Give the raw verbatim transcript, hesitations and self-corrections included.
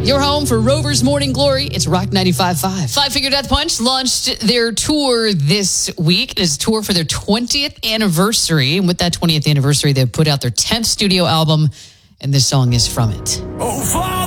Your home for Rover's Morning Glory. It's Rock ninety-five point five. Five Finger Death Punch launched their tour this week. It is a tour for their twentieth anniversary. And with that twentieth anniversary, they put out their tenth studio album, and this song is from it. Oh, Father!